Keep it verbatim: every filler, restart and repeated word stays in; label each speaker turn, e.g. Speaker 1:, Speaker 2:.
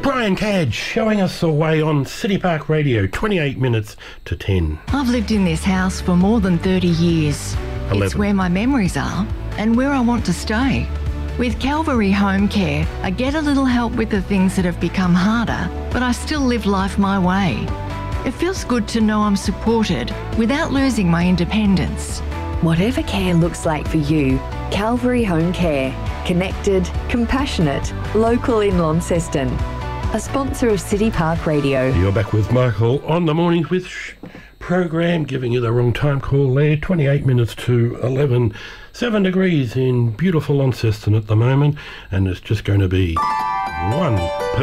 Speaker 1: Brian Cadge showing us the way on City Park Radio, twenty-eight minutes to ten.
Speaker 2: I've lived in this house for more than thirty years.
Speaker 1: eleven.
Speaker 2: It's where my memories are and where I want to stay. With Calvary Home Care, I get a little help with the things that have become harder, but I still live life my way. It feels good to know I'm supported without losing my independence.
Speaker 3: Whatever care looks like for you, Calvary Home Care. Connected, compassionate, local in Launceston. A sponsor of City Park Radio.
Speaker 1: You're back with Michael on the Mornings with Shh program, giving you the wrong time call there, twenty-eight minutes to eleven. Seven degrees in beautiful Launceston at the moment, and it's just going to be one